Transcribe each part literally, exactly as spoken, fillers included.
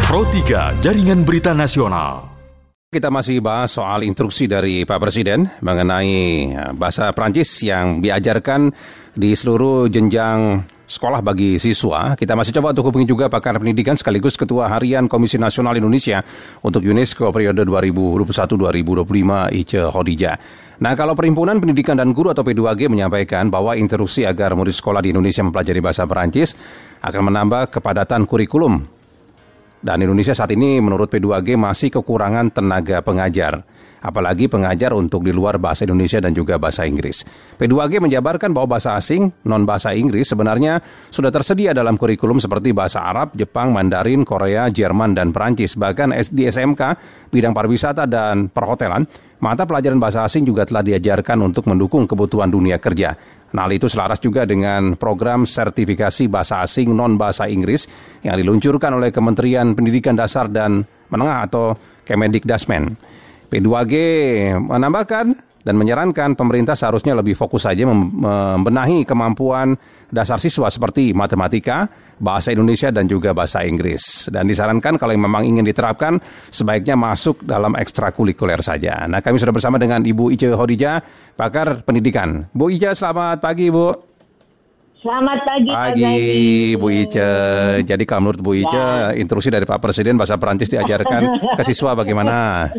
Pro tiga, Jaringan Berita Nasional. Kita masih bahas soal instruksi dari Pak Presiden mengenai bahasa Prancis yang diajarkan di seluruh jenjang sekolah bagi siswa. Kita masih coba untuk hubungi juga pakar pendidikan sekaligus Ketua Harian Komisi Nasional Indonesia untuk UNESCO periode dua ribu dua puluh satu sampai dua ribu dua puluh lima, Ice Khadijah. Nah, kalau Perhimpunan Pendidikan dan Guru atau P dua G menyampaikan bahwa instruksi agar murid sekolah di Indonesia mempelajari bahasa Prancis akan menambah kepadatan kurikulum. Dan Indonesia saat ini menurut P dua G masih kekurangan tenaga pengajar, apalagi pengajar untuk di luar bahasa Indonesia dan juga bahasa Inggris. P dua G menjabarkan bahwa bahasa asing, non-bahasa Inggris sebenarnya sudah tersedia dalam kurikulum seperti bahasa Arab, Jepang, Mandarin, Korea, Jerman, dan Perancis. Bahkan di S M K, bidang pariwisata dan perhotelan, mata pelajaran bahasa asing juga telah diajarkan untuk mendukung kebutuhan dunia kerja. Nah, hal itu selaras juga dengan program sertifikasi bahasa asing non-bahasa Inggris yang diluncurkan oleh Kementerian Pendidikan Dasar dan Menengah atau Kemendikdasmen. P dua G menambahkan dan menyarankan pemerintah seharusnya lebih fokus saja membenahi kemampuan dasar siswa seperti matematika, bahasa Indonesia, dan juga bahasa Inggris. Dan disarankan kalau yang memang ingin diterapkan, sebaiknya masuk dalam ekstrakurikuler saja. Nah, kami sudah bersama dengan Ibu Ice Khadijah, pakar pendidikan. Bu Ice, selamat pagi, Bu. Selamat pagi, pagi Bu Ice. Jadi kalau menurut Bu Ice, ya, instruksi dari Pak Presiden bahasa Perancis diajarkan ke siswa bagaimana?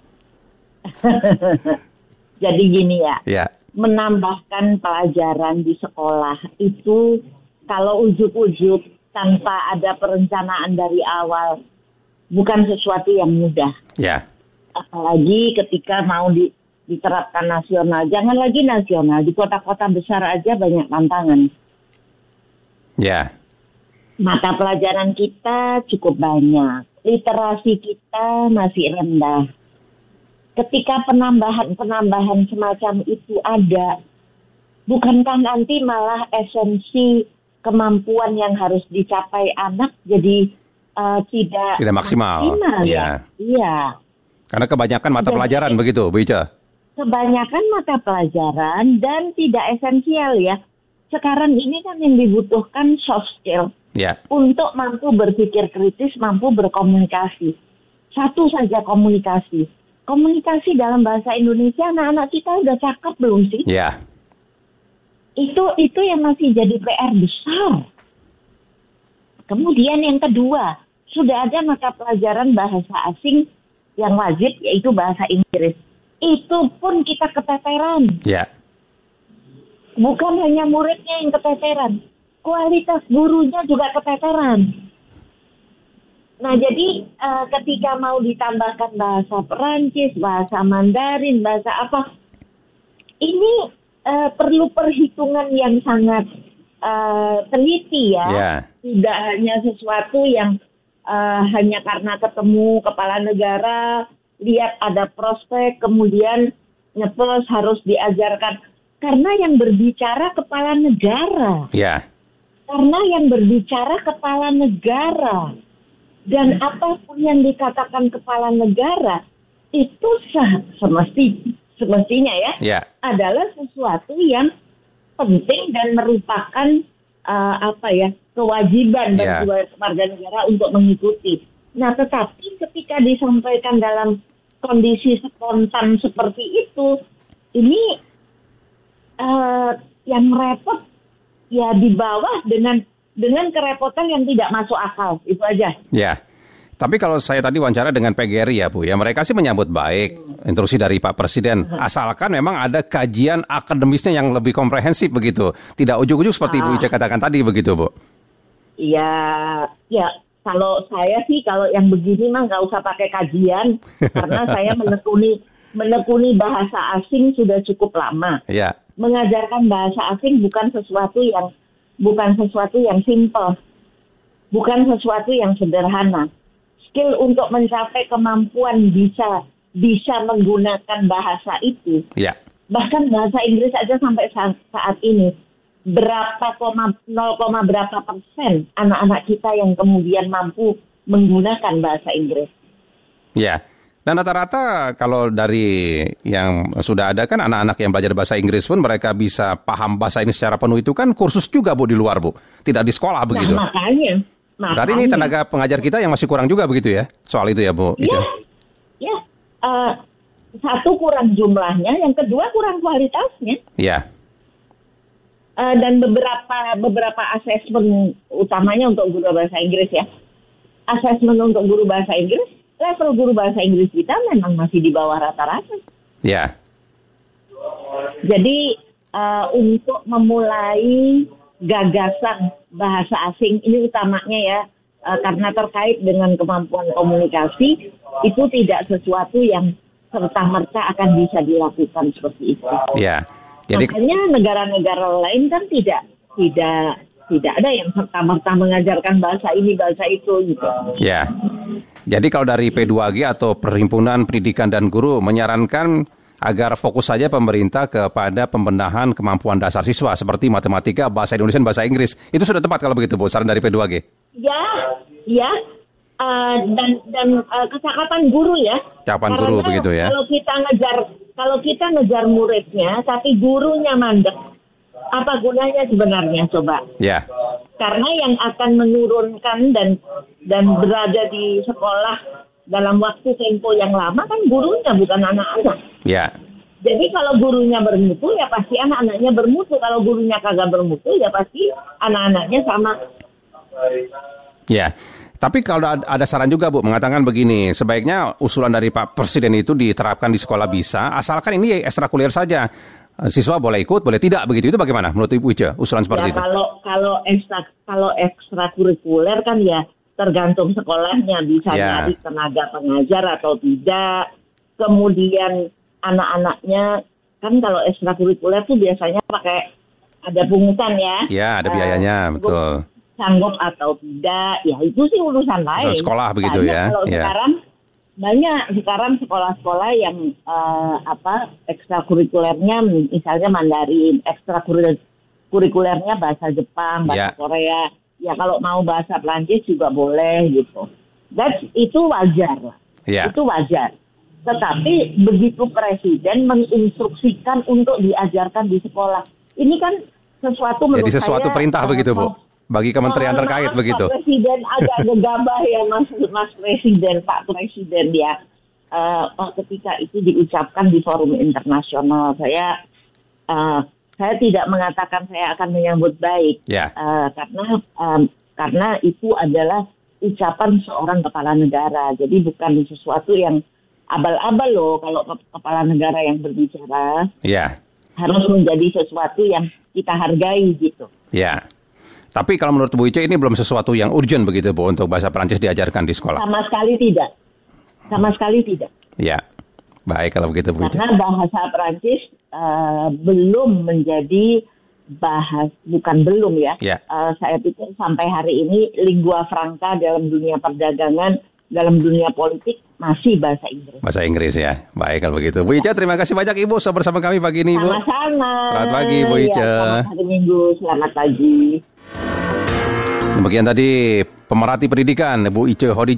Jadi gini ya, ya, menambahkan pelajaran di sekolah itu kalau ujuk-ujuk tanpa ada perencanaan dari awal bukan sesuatu yang mudah. Ya. Apalagi ketika mau di, diterapkan nasional, jangan lagi nasional, di kota-kota besar aja banyak tantangan. Ya. Mata pelajaran kita cukup banyak, literasi kita masih rendah. Ketika penambahan-penambahan semacam itu ada, bukankah nanti malah esensi kemampuan yang harus dicapai anak jadi uh, tidak, tidak maksimal? maksimal ya. Iya. Karena kebanyakan mata jadi, pelajaran begitu, Bu Ice? Kebanyakan mata pelajaran dan tidak esensial ya. Sekarang ini kan yang dibutuhkan soft skill. Ya. Untuk mampu berpikir kritis, mampu berkomunikasi. Satu saja komunikasi. Komunikasi dalam bahasa Indonesia, anak-anak kita udah cakep belum sih? Ya. Itu itu yang masih jadi P R besar. Kemudian yang kedua, sudah ada mata pelajaran bahasa asing yang wajib, yaitu bahasa Inggris. Itu pun kita keteteran. Ya. Bukan hanya muridnya yang keteteran, kualitas gurunya juga keteteran. Nah, jadi uh, ketika mau ditambahkan bahasa Perancis, bahasa Mandarin, bahasa apa, ini uh, perlu perhitungan yang sangat uh, teliti ya. Yeah. Tidak hanya sesuatu yang uh, hanya karena ketemu kepala negara, lihat ada prospek, kemudian nyeplos harus diajarkan. Karena yang berbicara kepala negara. Yeah. Karena yang berbicara kepala negara. Dan apapun yang dikatakan kepala negara itu semesti, semestinya ya, yeah. adalah sesuatu yang penting dan merupakan uh, apa ya kewajiban yeah. bagi warga negara untuk mengikuti. Nah, tetapi ketika disampaikan dalam kondisi spontan seperti itu, ini uh, yang repot ya di bawah dengan dengan kerepotan yang tidak masuk akal, itu aja. Ya, tapi kalau saya tadi wawancara dengan P G R I ya Bu, ya mereka sih menyambut baik hmm. instruksi dari Pak Presiden, hmm. asalkan memang ada kajian akademisnya yang lebih komprehensif begitu, tidak ujuk-ujuk seperti ah. Bu Ice katakan tadi begitu Bu. Iya, ya kalau saya sih kalau yang begini mah nggak usah pakai kajian, karena saya menekuni menekuni bahasa asing sudah cukup lama. Ya. Mengajarkan bahasa asing bukan sesuatu yang Bukan sesuatu yang simpel, bukan sesuatu yang sederhana. Skill untuk mencapai kemampuan bisa bisa menggunakan bahasa itu. Ya. Bahkan bahasa Inggris aja sampai saat, saat ini berapa koma nol, berapa persen anak-anak kita yang kemudian mampu menggunakan bahasa Inggris. Ya. Dan rata-rata kalau dari yang sudah ada kan anak-anak yang belajar bahasa Inggris pun mereka bisa paham bahasa ini secara penuh itu kan kursus juga Bu di luar Bu. Tidak di sekolah begitu. Nah makanya, Makanya, berarti ini tenaga pengajar kita yang masih kurang juga begitu ya, soal itu ya Bu? Ya, ya. Uh, satu kurang jumlahnya, yang kedua kurang kualitasnya. Ya. Uh, dan beberapa beberapa asesmen utamanya untuk guru bahasa Inggris ya. Asesmen untuk guru bahasa Inggris, level guru bahasa Inggris kita memang masih di bawah rata-rata. Ya. Jadi uh, untuk memulai gagasan bahasa asing ini utamanya ya uh, karena terkait dengan kemampuan komunikasi, itu tidak sesuatu yang serta-merta akan bisa dilakukan seperti itu. Ya. Jadi, makanya negara-negara lain kan tidak tidak tidak ada yang serta-merta mengajarkan bahasa ini bahasa itu gitu. Ya. Jadi kalau dari P dua G atau Perhimpunan Pendidikan dan Guru menyarankan agar fokus saja pemerintah kepada pembenahan kemampuan dasar siswa seperti matematika, bahasa Indonesia, dan bahasa Inggris. Itu sudah tepat kalau begitu Bu, saran dari P dua G? Ya, ya. Uh, dan dan uh, kecakapan guru ya. Cakapan guru begitu ya. Kalau kita ngejar kalau kita ngejar muridnya tapi gurunya mandek, apa gunanya sebenarnya coba? Ya. Karena yang akan menurunkan dan dan berada di sekolah dalam waktu tempo yang lama kan gurunya bukan anak-anak. Ya. Jadi kalau gurunya bermutu ya pasti anak-anaknya bermutu. Kalau gurunya kagak bermutu ya pasti anak-anaknya sama. Ya. Tapi kalau ada saran juga Bu, mengatakan begini, sebaiknya usulan dari Pak Presiden itu diterapkan di sekolah bisa, asalkan ini ekstrakurikuler saja. Siswa boleh ikut, boleh tidak, begitu. Itu bagaimana menurut Ibu Ica, usulan seperti ya, itu? Kalau kalau ekstra kalau ekstrakurikuler kan ya tergantung sekolahnya, bisa ya. Nyari tenaga pengajar atau tidak. Kemudian anak-anaknya, kan kalau ekstrakurikuler tuh biasanya pakai ada pungutan ya. Ya, ada biayanya, uh, betul. Sanggup atau tidak, ya itu sih urusan lain. Urusan sekolah begitu banyak ya. Kalau ya. sekarang banyak sekarang sekolah-sekolah yang uh, apa ekstrakurikulernya misalnya Mandarin, ekstrakurikulernya bahasa Jepang, bahasa ya. Korea. Ya kalau mau bahasa Perancis juga boleh gitu. That's itu wajar lah. Ya. Itu wajar. Tetapi begitu Presiden menginstruksikan untuk diajarkan di sekolah, ini kan sesuatu menurut Jadi sesuatu saya, perintah uh, begitu Bu, bagi kementerian oh, terkait maaf, begitu. Pak Presiden agak gegabah ya Mas Mas Presiden, Pak Presiden ya. Uh, ketika itu diucapkan di forum internasional, saya uh, saya tidak mengatakan saya akan menyambut baik, yeah. uh, karena um, karena itu adalah ucapan seorang kepala negara, jadi bukan sesuatu yang abal-abal loh kalau kepala negara yang berbicara. Yeah. Harus menjadi sesuatu yang kita hargai gitu. Ya. Tapi kalau menurut Bu Ica ini belum sesuatu yang urgent begitu Bu untuk bahasa Perancis diajarkan di sekolah? Sama sekali tidak. Sama sekali tidak. Ya. Baik kalau begitu Bu Ica. Karena bahasa Perancis uh, belum menjadi bahas bukan belum ya. ya. Uh, saya pikir sampai hari ini lingua franca dalam dunia perdagangan, dalam dunia politik masih bahasa Inggris. Bahasa Inggris ya. Baik kalau begitu. Bu Ica, terima kasih banyak Ibu sudah bersama kami pagi ini Ibu. Sama-sama. Selamat pagi Bu Ica. Ya, selamat hari Minggu, selamat pagi. Demikian tadi pemerhati pendidikan Bu Ica Hodi.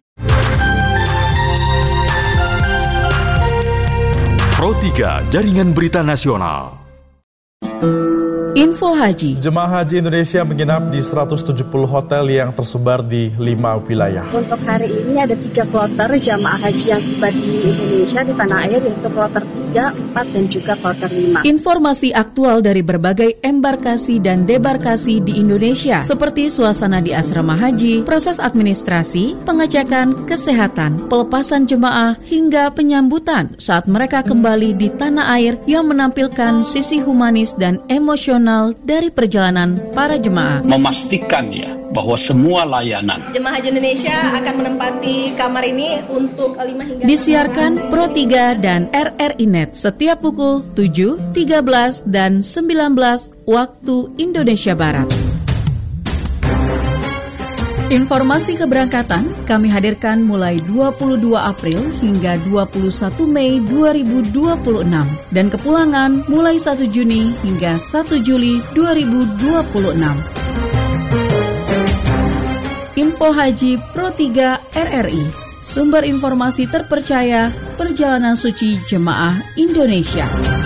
Pro tiga Jaringan Berita Nasional. Info Haji. Jemaah Haji Indonesia menginap di seratus tujuh puluh hotel yang tersebar di lima wilayah. Untuk hari ini ada tiga kloter jemaah haji yang tiba di Indonesia di tanah air, yaitu kloter tiga, empat, dan juga kloter lima. Informasi aktual dari berbagai embarkasi dan debarkasi di Indonesia, seperti suasana di asrama haji, proses administrasi, pengecekan, kesehatan, pelepasan jemaah, hingga penyambutan saat mereka kembali di tanah air yang menampilkan sisi humanis dan emosional dari perjalanan para jemaah. Memastikan ya bahwa semua layanan jemaah haji Indonesia akan menempati kamar ini untuk lima hingga disiarkan Pro tiga dan R R I Net setiap pukul tujuh, tiga belas, dan sembilan belas waktu Indonesia Barat. Informasi keberangkatan kami hadirkan mulai dua puluh dua April hingga dua puluh satu Mei dua ribu dua puluh enam dan kepulangan mulai satu Juni hingga satu Juli dua ribu dua puluh enam. Info Haji Pro tiga R R I, sumber informasi terpercaya perjalanan suci jemaah Indonesia.